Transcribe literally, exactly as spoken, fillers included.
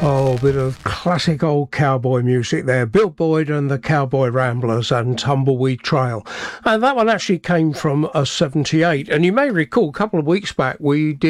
Oh, a bit of classic old cowboy music there. Bill Boyd and the Cowboy Ramblers and Tumbleweed Trail. And that one actually came from a seventy-eight. And you may recall a couple of weeks back we did